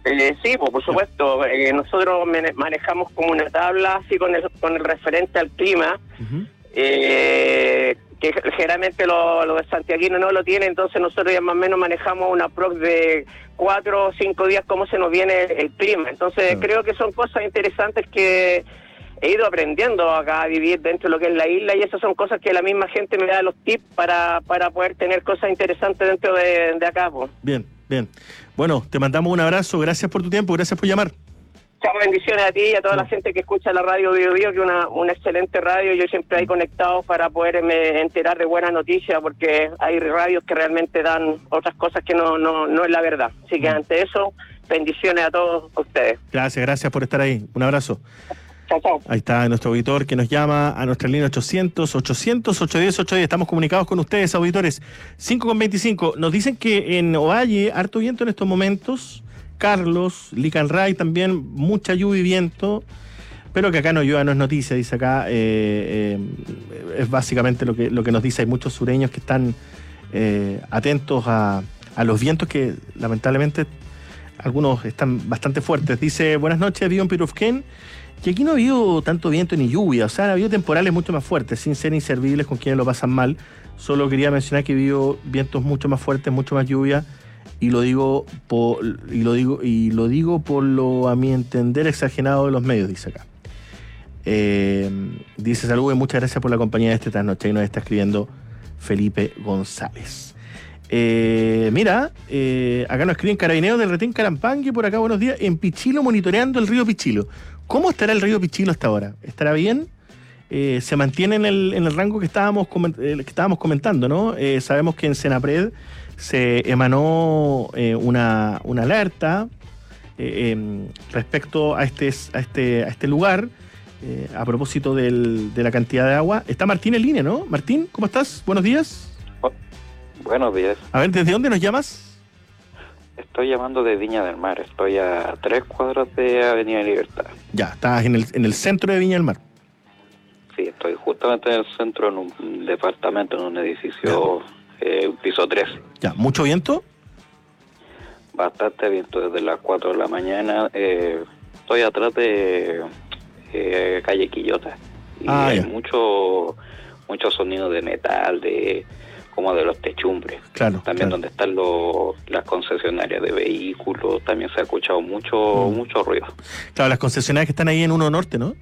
Sí, pues, por supuesto. Nosotros manejamos como una tabla así con el referente al clima, que generalmente los de santiaguinos no lo tienen, entonces nosotros ya más o menos manejamos una prox de 4 o 5 días cómo se nos viene el clima. Entonces creo que son cosas interesantes que he ido aprendiendo acá a vivir dentro de lo que es la isla, y esas son cosas que la misma gente me da los tips para poder tener cosas interesantes dentro de acá, pues. Bien. Bueno, te mandamos un abrazo, gracias por tu tiempo, gracias por llamar. Chao, bendiciones a ti y a toda la gente que escucha la radio Bio Bio, que es una excelente radio. Yo siempre ahí conectado para poderme enterar de buenas noticias, porque hay radios que realmente dan otras cosas que no es la verdad. Así que ante eso, bendiciones a todos ustedes. Gracias por estar ahí, un abrazo. Chao. Ahí está nuestro auditor que nos llama a nuestra línea 800-810-810. Estamos comunicados con ustedes, auditores. 5:25. Nos dicen que en Ovalle, harto viento en estos momentos. Carlos, Licanray también, mucha lluvia y viento. Pero que acá no llueva, no es noticia, dice acá. Es básicamente lo que nos dice. Hay muchos sureños que están atentos a los vientos que lamentablemente algunos están bastante fuertes. Dice, buenas noches, vivo en Pirufquén. Que aquí no ha habido tanto viento ni lluvia, o sea, ha habido temporales mucho más fuertes, sin ser inservibles con quienes lo pasan mal. Solo quería mencionar que ha habido vientos mucho más fuertes, mucho más lluvia, y lo digo por lo, a mi entender, exagerado de los medios, dice acá. Dice, saludos y muchas gracias por la compañía de esta noche. Y nos está escribiendo Felipe González. Mira, acá nos escriben Carabineros del Retén Carampangue, por acá, buenos días, en Pichilo, monitoreando el río Pichilo. ¿Cómo estará el río Pichilo hasta ahora? ¿Estará bien? ¿Se mantiene en el rango que estábamos comentando, ¿no? Sabemos que en Senapred se emanó una alerta respecto a este lugar, a propósito de la cantidad de agua. Está Martín en línea, ¿no? Martín, ¿cómo estás? Buenos días. Buenos días. A ver, ¿desde dónde nos llamas? Estoy llamando de Viña del Mar. Estoy a 3 cuadras de Avenida Libertad. Ya, estás en el centro de Viña del Mar. Sí, estoy justamente en el centro, en un departamento, en un edificio, piso 3. Ya, ¿mucho viento? Bastante viento desde las 4 de la mañana. Estoy atrás de calle Quillota. Y hay mucho sonido de metal, como de los techumbres. Claro. También donde están las concesionarias de vehículos, también se ha escuchado mucho ruido. Claro, las concesionarias que están ahí en 1 Norte, ¿no?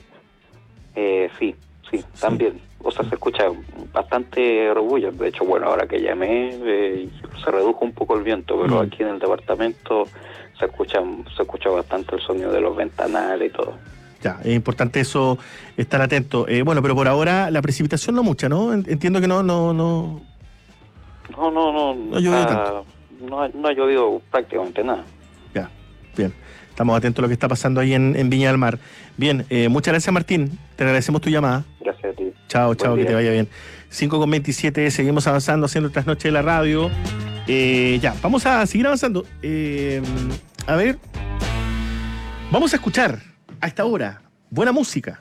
Sí, también. O sea, se escucha bastante orgullo. De hecho, bueno, ahora que llamé, se redujo un poco el viento, pero aquí en el departamento se escucha bastante el sonido de los ventanales y todo. Ya, es importante eso, estar atento. Bueno, pero por ahora la precipitación no mucha, ¿no? Entiendo que no No ha llovido tanto. No ha llovido prácticamente nada. Ya, bien. Estamos atentos a lo que está pasando ahí en Viña del Mar. Bien, muchas gracias, Martín. Te agradecemos tu llamada. Gracias a ti. Chao, que te vaya bien. 5:27, seguimos avanzando, haciendo otras noches de la radio. Ya, vamos a seguir avanzando. A ver, vamos a escuchar a esta hora buena música.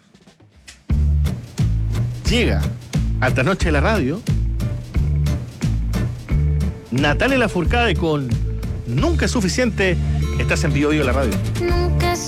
Llega a Trasnoche noche de la radio Natalia Lafourcade con Nunca es suficiente. Estás en Bio Bio la radio. Nunca es